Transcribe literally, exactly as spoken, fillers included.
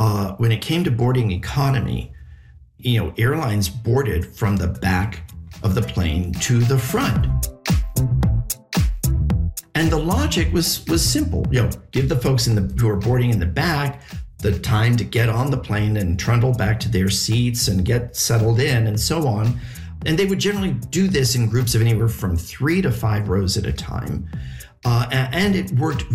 uh, when it came to boarding economy, you know, airlines boarded from the back of the plane to the front. And the logic was was simple. You know, give the folks in the who are boarding in the back the time to get on the plane and trundle back to their seats and get settled in and so on. And they would generally do this in groups of anywhere from three to five rows at a time. Uh, and it worked